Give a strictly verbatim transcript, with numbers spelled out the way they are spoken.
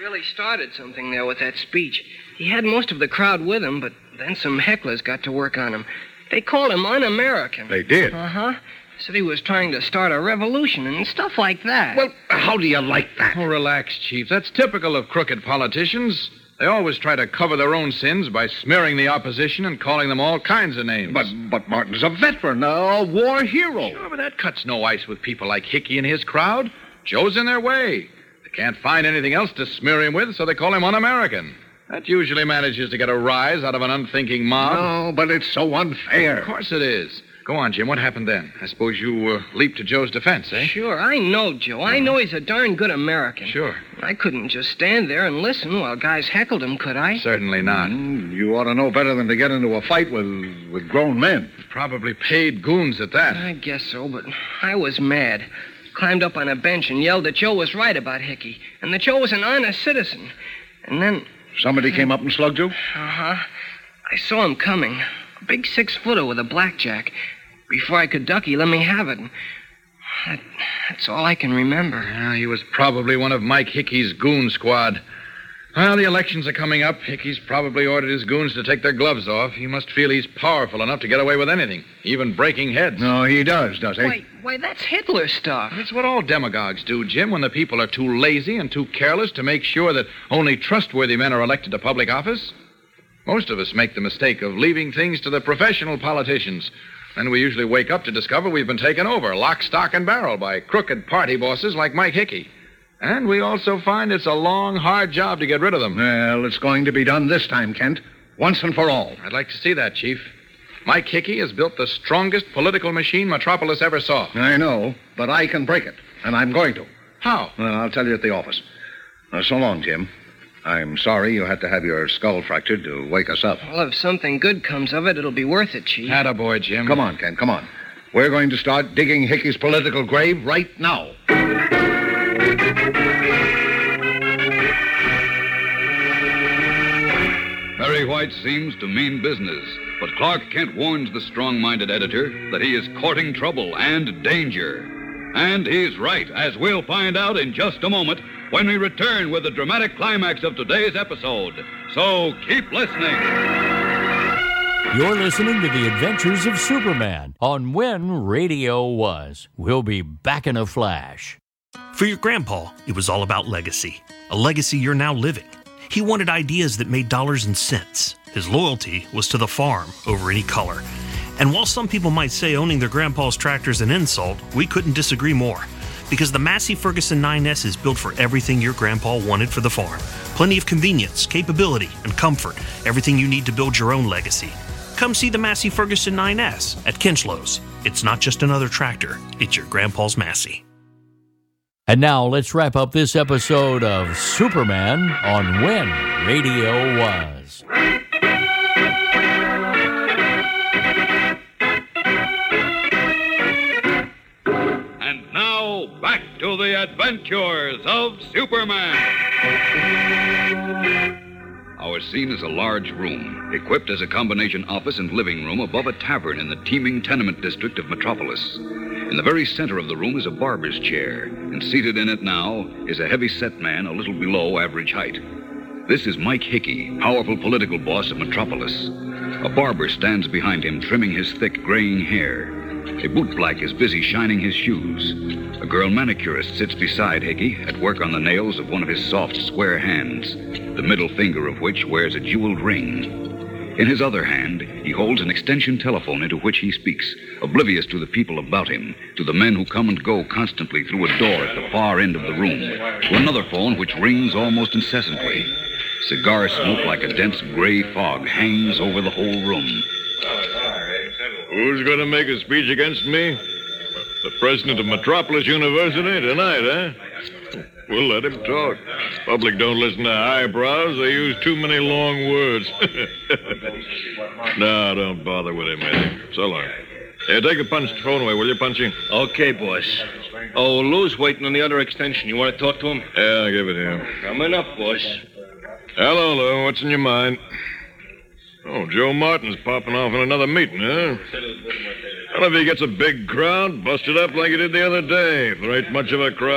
really started something there with that speech. He had most of the crowd with him, but then some hecklers got to work on him. They called him un-American. They did? Uh-huh. Said he was trying to start a revolution and stuff like that. Well, how do you like that? Oh, relax, Chief. That's typical of crooked politicians. They always try to cover their own sins by smearing the opposition and calling them all kinds of names. But but Martin's a veteran, a war hero. Sure, but that cuts no ice with people like Hickey and his crowd. Joe's in their way. They can't find anything else to smear him with, so they call him un-American. That usually manages to get a rise out of an unthinking mob. No, but it's so unfair. Of course it is. Go on, Jim. What happened then? I suppose you uh, leaped to Joe's defense, eh? Sure, I know Joe. I know he's a darn good American. Sure. I couldn't just stand there and listen while guys heckled him, could I? Certainly not. Mm, you ought to know better than to get into a fight with, with grown men. Probably paid goons at that. I guess so, but I was mad. Climbed up on a bench and yelled that Joe was right about Hickey, and that Joe was an honest citizen. And then... Somebody came up and slugged you? Uh-huh. I saw him coming. A big six-footer with a blackjack. Before I could duck, he let me have it. That, that's all I can remember. Yeah, he was probably one of Mike Hickey's goon squad. Well, the elections are coming up. Hickey's probably ordered his goons to take their gloves off. He must feel he's powerful enough to get away with anything, even breaking heads. No, he does, does he? Why, why, that's Hitler stuff. That's what all demagogues do, Jim, when the people are too lazy and too careless to make sure that only trustworthy men are elected to public office. Most of us make the mistake of leaving things to the professional politicians. Then we usually wake up to discover we've been taken over, lock, stock, and barrel by crooked party bosses like Mike Hickey. And we also find it's a long, hard job to get rid of them. Well, it's going to be done this time, Kent. Once and for all. I'd like to see that, Chief. Mike Hickey has built the strongest political machine Metropolis ever saw. I know, but I can break it, and I'm going to. How? Well, I'll tell you at the office. Uh, so long, Jim. I'm sorry you had to have your skull fractured to wake us up. Well, if something good comes of it, it'll be worth it, Chief. Attaboy, Jim. Come on, Ken, come on. We're going to start digging Hickey's political grave right now. Perry White seems to mean business, but Clark Kent warns the strong-minded editor that he is courting trouble and danger. And he's right, as we'll find out in just a moment when we return with the dramatic climax of today's episode. So keep listening. You're listening to The Adventures of Superman on When Radio Was. We'll be back in a flash. For your grandpa, it was all about legacy. A legacy you're now living. He wanted ideas that made dollars and cents. His loyalty was to the farm over any color. And while some people might say owning their grandpa's tractor is an insult, we couldn't disagree more. Because the Massey Ferguson nine S is built for everything your grandpa wanted for the farm. Plenty of convenience, capability, and comfort. Everything you need to build your own legacy. Come see the Massey Ferguson nine S at Kinchlows. It's not just another tractor, it's your grandpa's Massey. And now let's wrap up this episode of Superman on When Radio Was. And now, back to the adventures of Superman. Our scene is a large room, equipped as a combination office and living room above a tavern in the teeming tenement district of Metropolis. In the very center of the room is a barber's chair, and seated in it now is a heavy-set man a little below average height. This is Mike Hickey, powerful political boss of Metropolis. A barber stands behind him, trimming his thick, graying hair. A bootblack is busy shining his shoes. A girl manicurist sits beside Hickey, at work on the nails of one of his soft, square hands, the middle finger of which wears a jeweled ring. In his other hand, he holds an extension telephone into which he speaks, oblivious to the people about him, to the men who come and go constantly through a door at the far end of the room, to another phone which rings almost incessantly. Cigar smoke like a dense gray fog hangs over the whole room. Who's going to make a speech against me? The president of Metropolis University tonight, huh? We'll let him talk. Public don't listen to highbrows. They use too many long words. No, don't bother with him, Eddie. So long. Hey, take the punch phone away, will you, Punchy? Okay, boss. Oh, Lou's waiting on the other extension. You want to talk to him? Yeah, I'll give it here. Coming up, boss. Hello, Lou. What's in your mind? Oh, Joe Martin's popping off in another meeting, huh? Well, if he gets a big crowd, bust it up like he did the other day. If there ain't much of a crowd...